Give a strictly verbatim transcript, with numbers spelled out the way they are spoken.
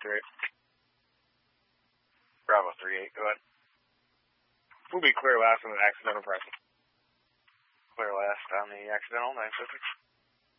three eight. Bravo three eight, go ahead. We'll be clear last on the accidental pressing. Clear last on the accidental, nine six six.